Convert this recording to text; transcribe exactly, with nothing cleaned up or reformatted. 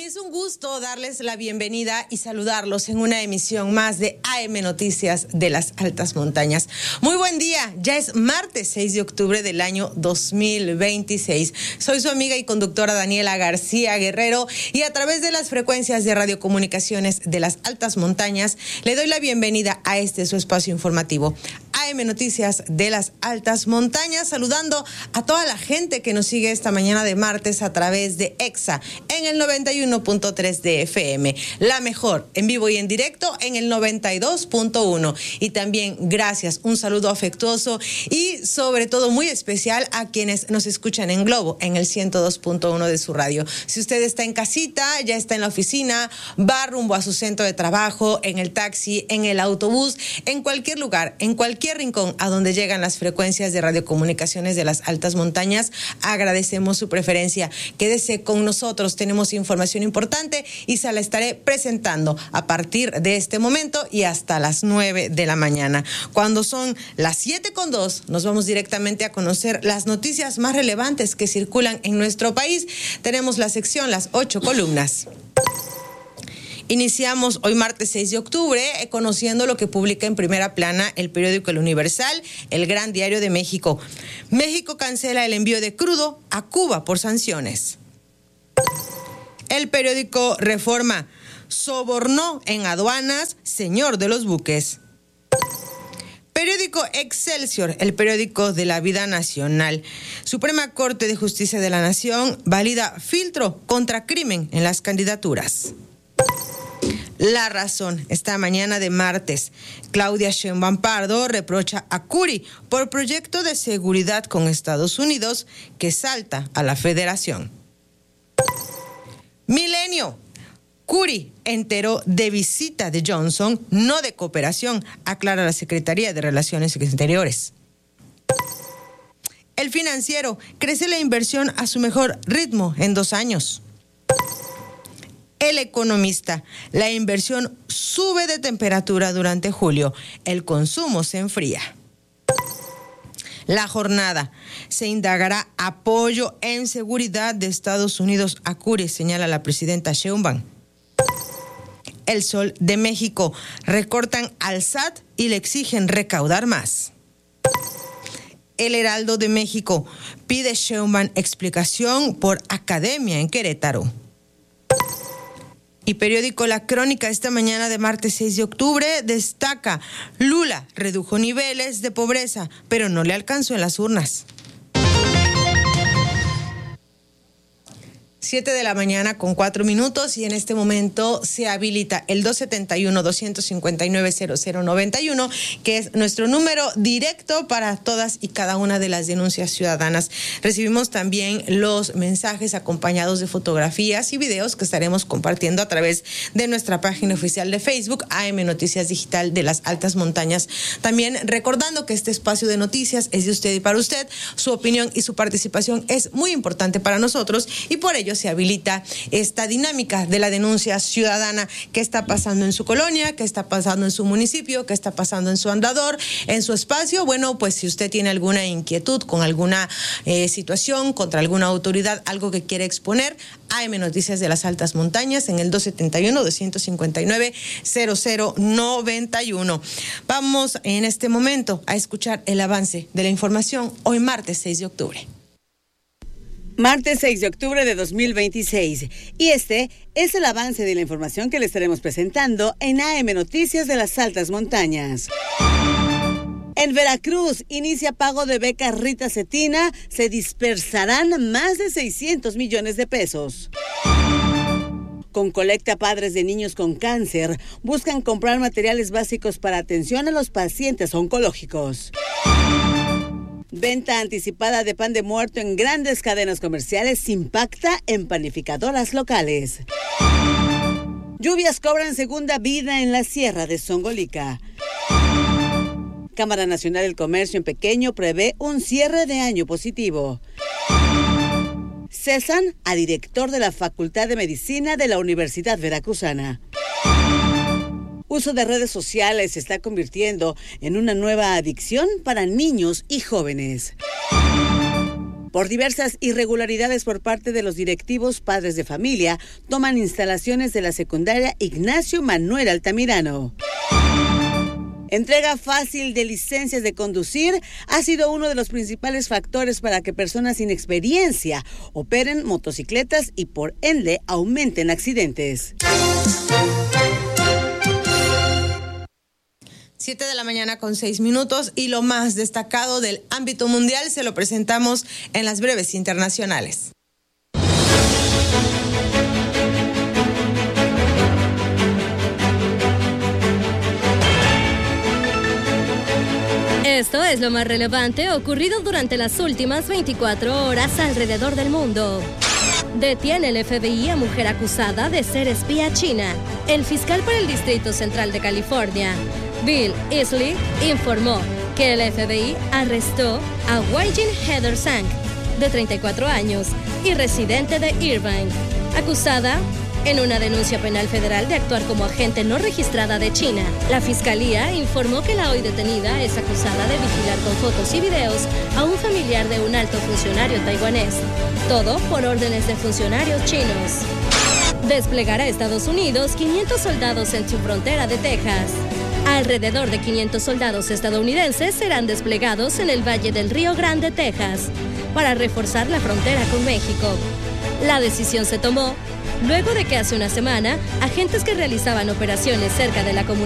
Es un gusto darles la bienvenida y saludarlos en una emisión más de A M Noticias de las Altas Montañas. Muy buen día, ya es martes seis de octubre del año dos mil veintiséis. Soy su amiga y conductora Daniela García Guerrero y a través de las frecuencias de radiocomunicaciones de las Altas Montañas le doy la bienvenida a este su espacio informativo. A M Noticias de las Altas Montañas, saludando a toda la gente que nos sigue esta mañana de martes a través de EXA en el noventa y uno punto tres de F M, la mejor en vivo y en directo en el noventa y dos punto uno. Y también gracias, un saludo afectuoso y sobre todo muy especial a quienes nos escuchan en Globo en el ciento dos punto uno de su radio. Si usted está en casita, ya está en la oficina, va rumbo a su centro de trabajo, en el taxi, en el autobús, en cualquier lugar, en cualquier rincón a donde llegan las frecuencias de radiocomunicaciones de las Altas Montañas, agradecemos su preferencia. Quédese con nosotros, tenemos información importante y se la estaré presentando a partir de este momento y hasta las nueve de la mañana. Cuando son las siete con dos, nos vamos directamente a conocer las noticias más relevantes que circulan en nuestro país. Tenemos la sección Las Ocho Columnas. Iniciamos hoy martes seis de octubre eh, conociendo lo que publica en primera plana el periódico El Universal, el Gran Diario de México. México cancela el envío de crudo a Cuba por sanciones. El periódico Reforma: sobornó en aduanas señor de los buques. Periódico Excelsior, el periódico de la vida nacional. Suprema Corte de Justicia de la Nación valida filtro contra crimen en las candidaturas. La Razón, esta mañana de martes, Claudia Sheinbaum Pardo reprocha a Curi por proyecto de seguridad con Estados Unidos que salta a la Federación. Milenio, Curi enteró de visita de Johnson, no de cooperación, aclara la Secretaría de Relaciones Exteriores. El Financiero, crece la inversión a su mejor ritmo en dos años. El Economista, la inversión sube de temperatura durante julio, el consumo se enfría. La Jornada, se indagará apoyo en seguridad de Estados Unidos a Curi, señala la presidenta Sheinbaum. El Sol de México, recortan al S A T y le exigen recaudar más. El Heraldo de México, pide Sheinbaum explicación por academia en Querétaro. Y periódico La Crónica, esta mañana de martes seis de octubre, destaca: Lula redujo niveles de pobreza, pero no le alcanzó en las urnas. Siete de la mañana con cuatro minutos y en este momento se habilita el dos setenta y uno, doscientos cincuenta y nueve, cero cero noventa y uno, que es nuestro número directo para todas y cada una de las denuncias ciudadanas. Recibimos también los mensajes acompañados de fotografías y videos que estaremos compartiendo a través de nuestra página oficial de Facebook, A M Noticias Digital de las Altas Montañas. También recordando que este espacio de noticias es de usted y para usted. Su opinión y su participación es muy importante para nosotros y por ello se habilita esta dinámica de la denuncia ciudadana. ¿Qué está pasando en su colonia? ¿Qué está pasando en su municipio? ¿Qué está pasando en su andador? ¿En su espacio? Bueno, pues si usted tiene alguna inquietud con alguna eh, situación, contra alguna autoridad, algo que quiere exponer, A M Noticias de las Altas Montañas en el dos setenta y uno, doscientos cincuenta y nueve, cero cero noventa y uno. Vamos en este momento a escuchar el avance de la información hoy martes seis de octubre. Martes seis de octubre de dos mil veintiséis. Y este es el avance de la información que le estaremos presentando en A M Noticias de las Altas Montañas. En Veracruz inicia pago de becas Rita Cetina. Se dispersarán más de seiscientos millones de pesos. Con colecta, padres de niños con cáncer buscan comprar materiales básicos para atención a los pacientes oncológicos. Venta anticipada de pan de muerto en grandes cadenas comerciales impacta en panificadoras locales. Lluvias cobran segunda vida en la Sierra de Zongolica. Cámara Nacional del Comercio en Pequeño prevé un cierre de año positivo. Cesan a director de la Facultad de Medicina de la Universidad Veracruzana. Uso de redes sociales se está convirtiendo en una nueva adicción para niños y jóvenes. Por diversas irregularidades por parte de los directivos padres de familia, toman instalaciones de la secundaria Ignacio Manuel Altamirano. Entrega fácil de licencias de conducir ha sido uno de los principales factores para que personas sin experiencia operen motocicletas y por ende aumenten accidentes. Siete de la mañana con seis minutos y lo más destacado del ámbito mundial se lo presentamos en las breves internacionales. Esto es lo más relevante ocurrido durante las últimas veinticuatro horas alrededor del mundo. Detiene el F B I a mujer acusada de ser espía china. El fiscal para el Distrito Central de California, Bill Easley, informó que el F B I arrestó a Weijin Heather Zhang, de treinta y cuatro años y residente de Irvine, acusada en una denuncia penal federal de actuar como agente no registrada de China. La fiscalía informó que la hoy detenida es acusada de vigilar con fotos y videos a un familiar de un alto funcionario taiwanés. Todo por órdenes de funcionarios chinos. Desplegará a Estados Unidos quinientos soldados en su frontera de Texas. Alrededor de quinientos soldados estadounidenses serán desplegados en el Valle del Río Grande, Texas, para reforzar la frontera con México. La decisión se tomó luego de que hace una semana, agentes que realizaban operaciones cerca de la comunidad